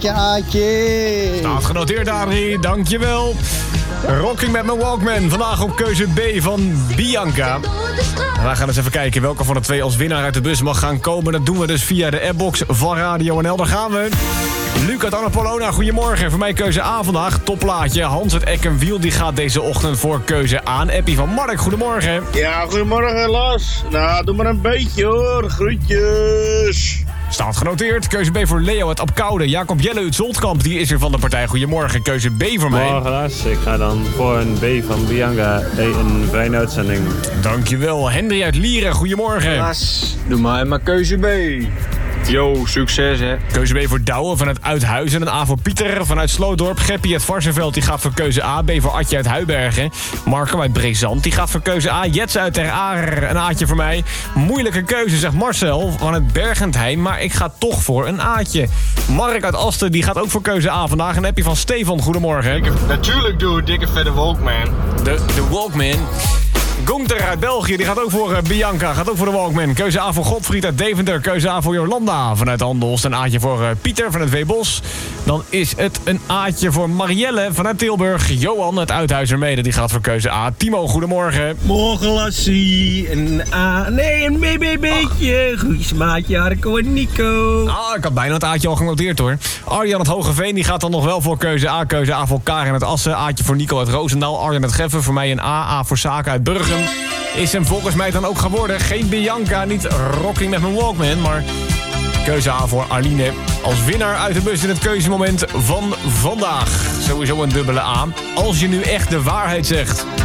Aatje. Staat genoteerd, Adrie. Dankjewel. Rocking met mijn Walkman. Vandaag op keuze B van Bianca. En wij gaan eens even kijken welke van de twee als winnaar uit de bus mag gaan komen. Dat doen we dus via de appbox van Radio NL. Daar gaan we. Luc uit Annapolona, goedemorgen. Voor mij keuze A vandaag. Topplaatje. Hans uit Eckenwiel die gaat deze ochtend voor keuze A. Een appie van Mark, goedemorgen. Ja, goedemorgen Lars. Nou, doe maar een beetje hoor. Groetjes. Staat genoteerd. Keuze B voor Leo uit Apkoude. Jacob Jelle uit Zoltkamp, die is er van de partij. Goedemorgen. Keuze B voor mij. Morgen Lars, ik ga dan voor een B van Bianca. Een fijne uitzending. Dankjewel. Henry uit Lieren, goedemorgen. Las, doe maar keuze B. Yo, succes hè. Keuze B voor Douwe vanuit Uithuizen. Een A voor Pieter vanuit Slootdorp. Geppie uit Varsenveld die gaat voor keuze A. B voor Atje uit Huibergen. Marco uit Brezant die gaat voor keuze A. Jets uit Ter Aar, een A'tje voor mij. Moeilijke keuze, zegt Marcel vanuit Bergentheim. Maar ik ga toch voor een A'tje. Mark uit Asten die gaat ook voor keuze A vandaag. Een appje van Stefan, goedemorgen. Natuurlijk doe ik dikke vette Walkman. De Walkman. Gunther uit België, die gaat ook voor Bianca, gaat ook voor de Walkman. Keuze A voor Godfried uit Deventer. Keuze A voor Jolanda vanuit Andelst. Een A'tje voor Pieter vanuit Weebos. Dan is het een A'tje voor Marielle vanuit Tilburg. Johan uit Uithuizermede, die gaat voor keuze A. Timo, goedemorgen. Morgen Lassie, een A, nee een BBB'tje. Groetjes maatje, Harko en Nico. Ah, ik had bijna het A'tje al genoteerd hoor. Arjan uit Hogeveen, die gaat dan nog wel voor keuze A. Keuze A voor Karen uit Assen. A'tje voor Nico uit Roosendaal. Arjan uit Geffen, voor mij een A. A voor Zaken uit Burgum. Is hem volgens mij dan ook geworden. Geen Bianca, niet Rocking met mijn Walkman, maar keuze A voor Arline. Als winnaar uit de bus in het keuzemoment van vandaag. Sowieso een dubbele A. Als je nu echt de waarheid zegt.